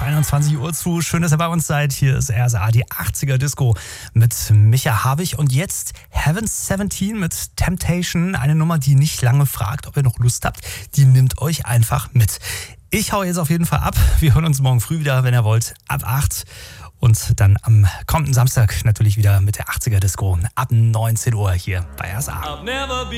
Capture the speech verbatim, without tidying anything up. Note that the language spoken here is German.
einundzwanzig Uhr zu. Schön, dass ihr bei uns seid. Hier ist R S A, die achtziger Disco mit Micha Havig. Und jetzt Heaven siebzehn mit Temptation. Eine Nummer, die nicht lange fragt, ob ihr noch Lust habt. Die nimmt euch einfach mit. Ich hau jetzt auf jeden Fall ab. Wir hören uns morgen früh wieder, wenn ihr wollt, ab acht. Und dann am kommenden Samstag natürlich wieder mit der achtziger Disco ab neunzehn Uhr hier bei R S A.